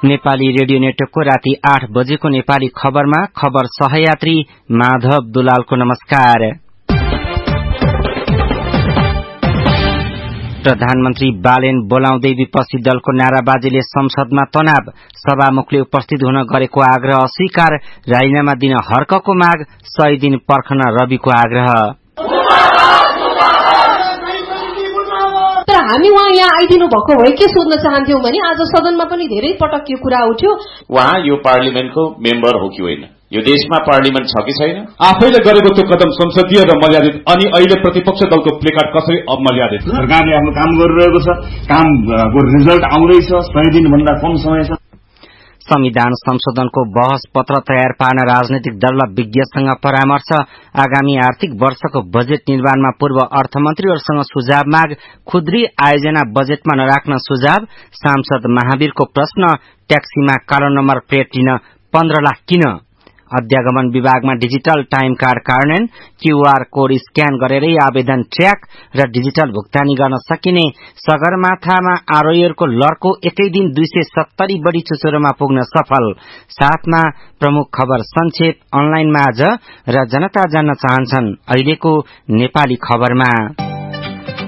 Nepali radio नेटवर्कको राति 8 बजेको नेपाली खबरमा खबर सहयात्री माधव दुलालको नमस्कार। प्रधानमन्त्री बालेन बोलाउँदै विपक्षी दलको नाराबाजीले संसदमा तनाव, सभामुखले उपस्थित हुन गरेको आग्रह अस्वीकार, राजीनामा दिन हर्कको माग, 100 दिन पर्खन रविको आग्रह। तर हामी उहाँ यहाँ आइदिनु भएको भए के सोध्न चाहन्थ्यौं भने आज सदनमा पनि धेरै पटक यो कुरा उठ्यो, उहाँ यो पार्लिमेन्टको मेम्बर हो कि होइन, यो देशमा पार्लिमेन्ट छ कि छैन, आफैले गरेको त्यो कदम संसदीय र मर्यादित, अनि अहिले प्रतिपक्ष दलको प्लेकार्ड कसरी अमर्यादित। सरकारले आफ्नो काम गरिरहेको छ, कामको रिजल्ट आउँदैछ, 100 दिन भन्दा कम समय छ। संविधान संशोधनको बहस पत्र तयार पार्न राजनैतिक दल र विज्ञसँग परामर्श, आगामी आर्थिक वर्षको बजेट निर्माणमा पूर्व अर्थमन्त्रीहरूसँग सुझाव माग, खुद्री आयोजना बजेटमा नराख्न सुझाव, सांसद महावीरको प्रश्न, ट्याक्सीमा कालो नम्बर प्लेट लिन 15 लाख किन, अध्यागमन विभागमा डिजिटल टाइम कार्ड कार्यान्वयन, क्यूआर कोड स्क्यान गरेरै आवेदन ट्र्याक र डिजिटल भुक्तानी गर्न सकिने, सगरमाथामा आरोहीहरूको लड्को एकै दिन 270 बढी चुचुरोमा पुग्न सफल। साथमा प्रमुख खबर संक्षेप अनलाइनमा आज र जनता जान्न चाहन्छन् अहिलेको नेपाली खबरमा।